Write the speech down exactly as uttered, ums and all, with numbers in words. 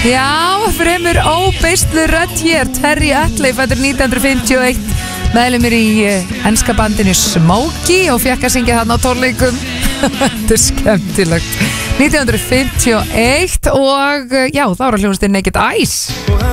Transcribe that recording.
Já, fremur óbeistlu rödd hér. Terry Otley fæddur nítján hundruð fimmtíu og eitt, meðlumir í uh, enska bandinu Smokey og fekk að syngja þarna á tónleikum. Þetta er skemmtilegt. nítján hundruð fimmtíu og eitt og uh, já, þá var hljómsveitin Naked Eyes.